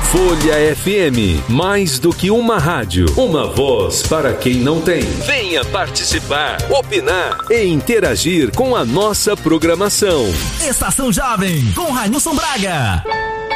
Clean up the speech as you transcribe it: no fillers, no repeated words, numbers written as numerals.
Folha FM, mais do que uma rádio, uma voz para quem não tem. Venha participar, opinar e interagir com a nossa programação. Estação Jovem, com Railson Braga.